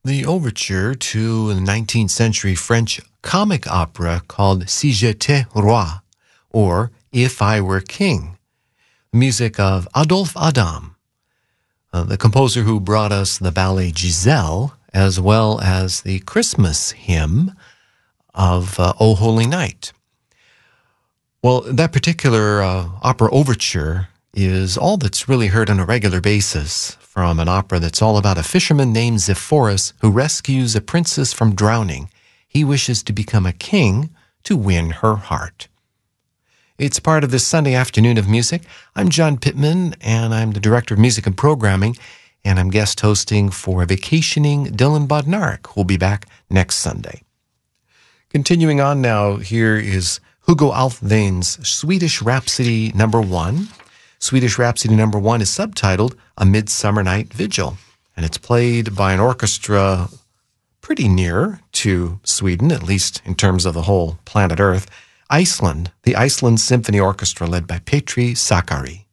The overture to the 19th century French comic opera called Si j'étais roi, or If I Were King, music of Adolphe Adam, the composer who brought us the ballet Giselle, as well as the Christmas hymn of O Holy Night. Well, that particular opera overture is all that's really heard on a regular basis from an opera that's all about a fisherman named Zephyrus who rescues a princess from drowning. He wishes to become a king to win her heart. It's part of this Sunday afternoon of music. I'm John Pittman, and I'm the Director of Music and Programming, and I'm guest hosting for vacationing Dylan Bodnarik, who'll be back next Sunday. Continuing on now, here is Hugo Alfvén's Swedish Rhapsody No. 1. Swedish Rhapsody No. 1 is subtitled A Midsummer Night Vigil, and it's played by an orchestra pretty near to Sweden, at least in terms of the whole planet Earth, Iceland, the Iceland Symphony Orchestra led by Petri Sakari.